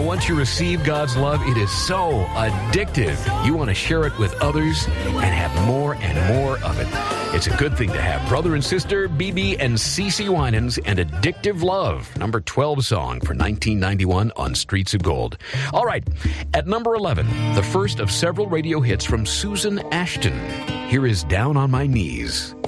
once you receive God's love, it is so addictive. You want to share it with others and have more and more of it. It's a good thing to have. Brother and sister, BB and CeCe Winans and Addictive Love, number 12 song for 1991 on Streets of Gold. All right, at number 11, the first of several radio hits from Susan Ashton. Here is Down on My Knees.